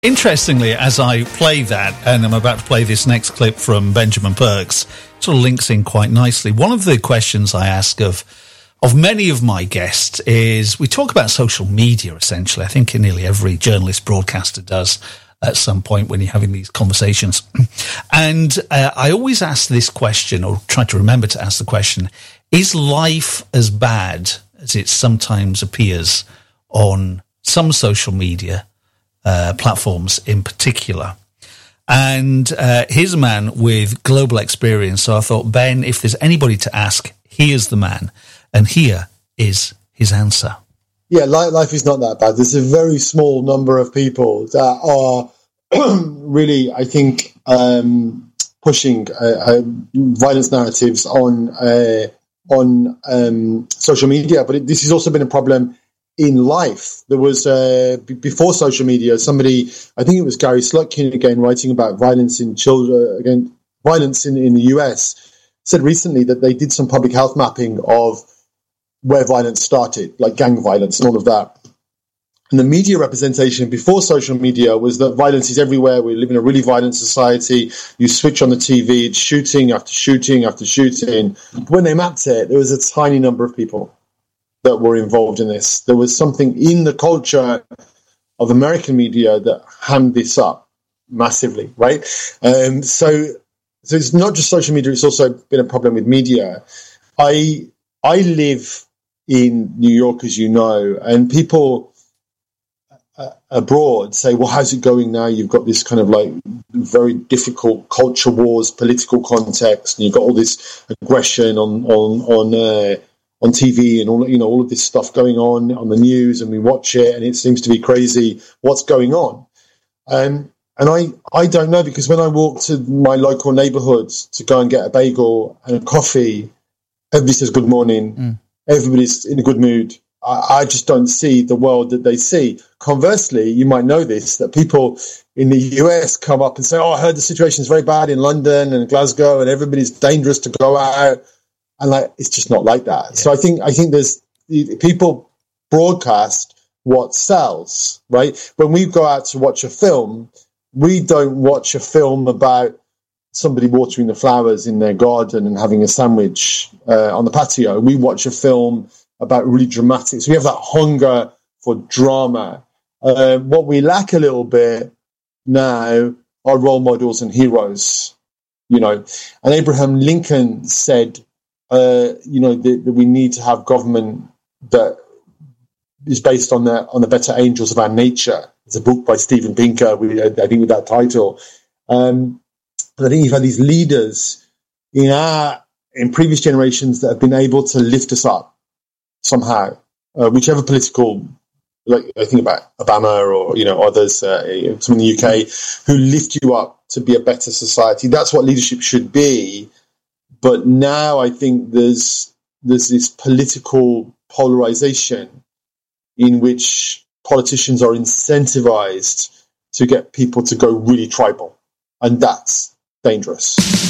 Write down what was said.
Interestingly, as I play that, and I'm about to play this next clip from Benjamin Perks, sort of links in quite nicely. One of the questions I ask of many of my guests is, we talk about social media, essentially. I think nearly every journalist broadcaster does at some point when you're having these conversations. And I always ask this question, or try to remember to ask the question, is life as bad as it sometimes appears on some social media platforms in particular? And here's a man with global experience. So I thought, Ben, if there's anybody to ask, here's the man. And here is his answer. Yeah, life is not that bad. There's a very small number of people that are really, I think, pushing violence narratives on social media. But this has also been a problem in life. There was, before social media, somebody, I think it was Gary Slutkin again, writing about violence in children, again, violence in the US, said recently that they did some public health mapping of where violence started, like gang violence and all of that. And the media representation before social media was that violence is everywhere. We live in a really violent society. You switch on the TV, it's shooting after shooting after shooting. But when they mapped it, there was a tiny number of people that were involved in this. There was something in the culture of American media that hammed this up massively, right? So it's not just social media, it's also been a problem with media. I live in New York, as you know, and people abroad say, well, how's it going now? You've got this kind of like very difficult culture wars, political context, and you've got all this aggression on TV and all of this stuff going on the news, and we watch it and it seems to be crazy. What's going on? And I don't know, because when I walk to my local neighborhood to go and get a bagel and a coffee, everybody says good morning. Everybody's in a good mood. I just don't see the world that they see. Conversely, you might know this, that people in the US come up and say, oh, I heard the situation is very bad in London and Glasgow and everybody's dangerous to go out. And like, it's just not like that. Yeah. So I think there's people broadcast what sells, right? When we go out to watch a film, we don't watch a film about somebody watering the flowers in their garden and having a sandwich on the patio. We watch a film about really dramatic. So we have that hunger for drama. What we lack a little bit now are role models and heroes, And Abraham Lincoln said, that we need to have government that is based on the better angels of our nature. It's a book by Steven Pinker, I think, with that title. But I think you've had these leaders in previous generations that have been able to lift us up somehow, whichever political, like I think about Obama or others, some in the UK, who lift you up to be a better society. That's what leadership should be. But now I think there's this political polarization in which politicians are incentivized to get people to go really tribal, and that's dangerous.